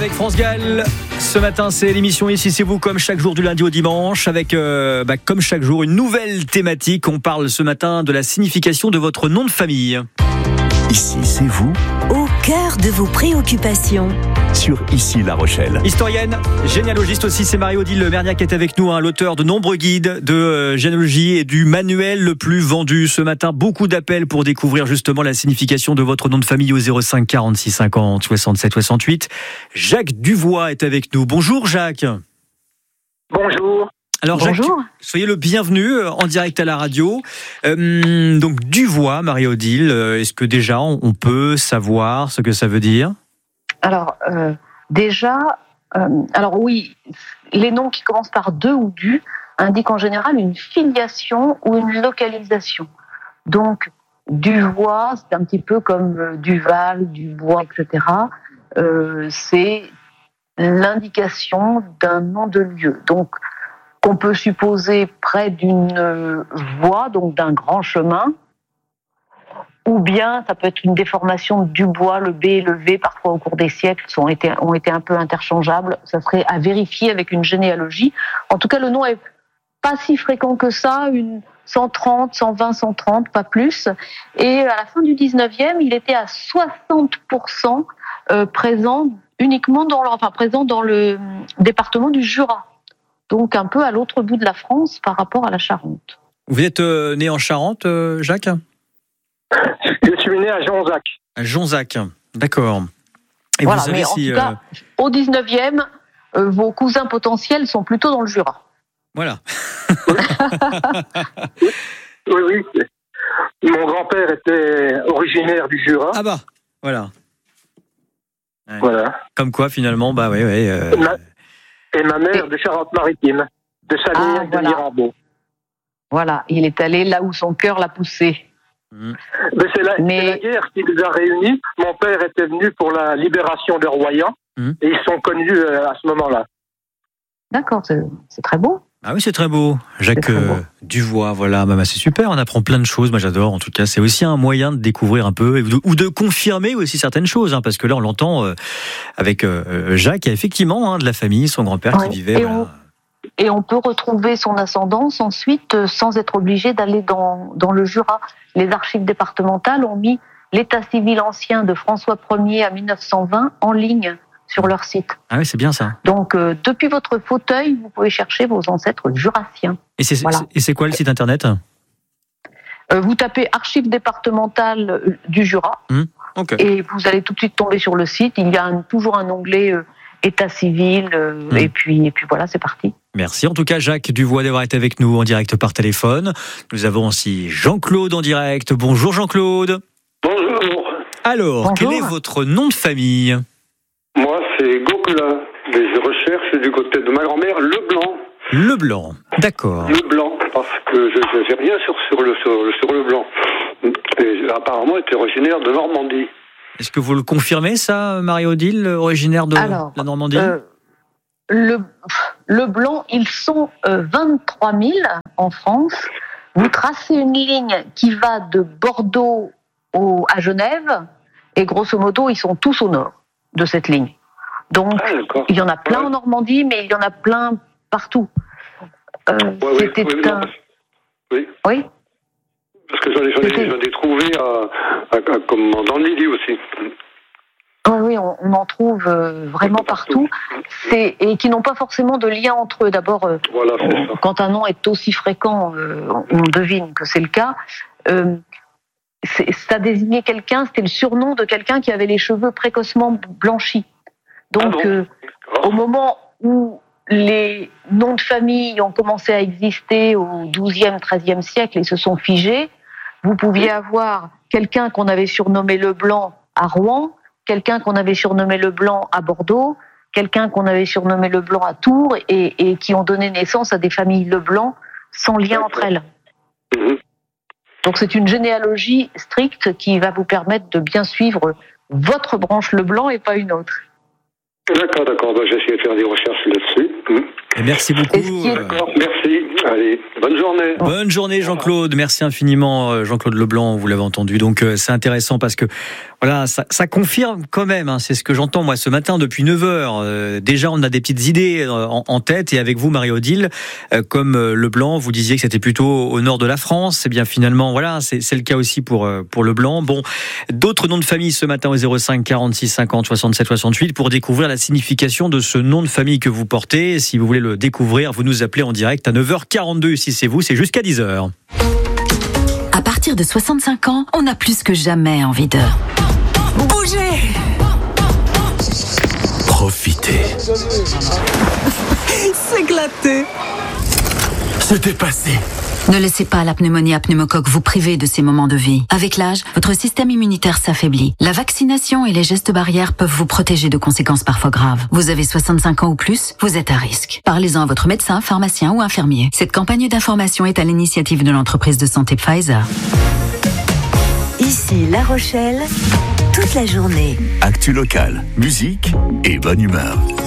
avec France Gall. Ce matin, c'est l'émission Ici c'est vous, comme chaque jour du lundi au dimanche, avec comme chaque jour une nouvelle thématique. On parle ce matin de la signification de votre nom de famille. Ici c'est vous, au cœur de vos préoccupations. Sur Ici La Rochelle. Historienne, généalogiste aussi, c'est Marie-Odile Merniac qui est avec nous, l'auteur de nombreux guides de généalogie et du manuel le plus vendu. Ce matin, beaucoup d'appels pour découvrir justement la signification de votre nom de famille au 05 46 50 67 68. Jacques Duvois est avec nous. Bonjour Jacques. Bonjour. Alors Bonjour. Jacques, soyez le bienvenu en direct à la radio. Donc Duvois, Marie-Odile, est-ce que déjà on peut savoir ce que ça veut dire ? Alors, oui, les noms qui commencent par de ou du indiquent en général une filiation ou une localisation. Donc, Duvois, c'est un petit peu comme Duval, Dubois, etc. C'est l'indication d'un nom de lieu. Donc, qu'on peut supposer près d'une voie, donc d'un grand chemin, ou bien ça peut être une déformation du bois, le B et le V, parfois au cours des siècles, ont été un peu interchangeables. Ça serait à vérifier avec une généalogie. En tout cas, le nom est pas si fréquent que ça, une 130, 120, 130, pas plus. Et à la fin du 19e, il était à 60% présent dans le département du Jura. Donc un peu à l'autre bout de la France par rapport à la Charente. Vous êtes né en Charente, Jacques ? Je suis né à Jonzac. À Jonzac, d'accord. Et voilà, vous savez mais si, en tout cas, au 19e, vos cousins potentiels sont plutôt dans le Jura. Voilà. Oui. Mon grand-père était originaire du Jura. Ah bah, voilà. Ouais. Voilà. Comme quoi, finalement, bah oui. Et ma mère de Charente-Maritime, de Savignac de Mirambeau. Voilà, il est allé là où son cœur l'a poussé. Mais c'est la guerre qui les a réunis. Mon père était venu pour la libération de Royan et ils sont connus à ce moment-là. D'accord, c'est très beau. Ah oui, c'est très beau. Jacques très beau. Duvois, voilà, c'est super, on apprend plein de choses, moi j'adore, en tout cas, c'est aussi un moyen de découvrir un peu, ou de confirmer aussi certaines choses, parce que là on l'entend avec Jacques, il y a effectivement de la famille, son grand-père qui vivait... Et on peut retrouver son ascendance ensuite sans être obligé d'aller dans le Jura. Les archives départementales ont mis l'état civil ancien de François Ier à 1920 en ligne sur leur site. Ah oui, c'est bien ça. Donc, depuis votre fauteuil, vous pouvez chercher vos ancêtres jurassiens. Et c'est quoi le site internet ? Vous tapez archives départementales du Jura Okay. Et vous allez tout de suite tomber sur le site. Il y a toujours un onglet état civil et puis voilà, c'est parti. Merci en tout cas Jacques Duvois d'avoir été avec nous en direct par téléphone. Nous avons aussi Jean-Claude en direct. Bonjour Jean-Claude. Bonjour. Alors, Bonjour. quel est votre nom de famille ? Moi, c'est Gauquelin. Mais je recherche du côté de ma grand-mère Leblanc. Leblanc, d'accord. Leblanc, parce que je n'ai rien sur le blanc. Et apparemment, il était originaire de Normandie. Est-ce que vous le confirmez ça, Marie-Odile, originaire de la Normandie ? Le blanc, ils sont 23 000 en France. Vous tracez une ligne qui va de Bordeaux à Genève, et grosso modo, ils sont tous au nord de cette ligne. Donc, il y en a plein en Normandie, mais il y en a plein partout. Oui. Parce que j'en ai trouvé dans le Midi aussi. Oui, on en trouve vraiment partout. Et qui n'ont pas forcément de lien entre eux. D'abord, quand un nom est aussi fréquent, on devine que c'est le cas. Ça désignait quelqu'un, c'était le surnom de quelqu'un qui avait les cheveux précocement blanchis. Donc, au moment où les noms de famille ont commencé à exister au XIIe, XIIIe siècle et se sont figés, vous pouviez avoir quelqu'un qu'on avait surnommé Leblanc à Rouen, quelqu'un qu'on avait surnommé Leblanc à Bordeaux, quelqu'un qu'on avait surnommé Leblanc à Tours, et qui ont donné naissance à des familles Leblanc sans lien entre elles. Donc c'est une généalogie stricte qui va vous permettre de bien suivre votre branche Leblanc et pas une autre. D'accord. J'ai essayé de faire des recherches là-dessus. Et merci beaucoup. Merci. Allez, bonne journée. Bonne journée Jean-Claude. Merci infiniment Jean-Claude Leblanc, vous l'avez entendu. Donc c'est intéressant parce que Voilà, ça confirme quand même, hein, c'est ce que j'entends moi ce matin depuis 9h. Déjà, on a des petites idées en tête, et avec vous, Marie-Odile, comme le blanc, vous disiez que c'était plutôt au nord de la France. Eh bien, finalement, voilà, c'est le cas aussi pour le blanc. Bon, d'autres noms de famille ce matin au 05 46 50 67 68 pour découvrir la signification de ce nom de famille que vous portez. Si vous voulez le découvrir, vous nous appelez en direct à 9h42. Si c'est vous, c'est jusqu'à 10h. À partir de 65 ans, on a plus que jamais envie de bouger, Profitez. s'éclater, Se dépasser. Ne laissez pas la pneumonie à pneumocoque vous priver de ces moments de vie. Avec l'âge, votre système immunitaire s'affaiblit. La vaccination et les gestes barrières peuvent vous protéger de conséquences parfois graves. Vous avez 65 ans ou plus, vous êtes à risque. Parlez-en à votre médecin, pharmacien ou infirmier. Cette campagne d'information est à l'initiative de l'entreprise de santé Pfizer. Ici La Rochelle, toute la journée. Actu locale, musique et bonne humeur.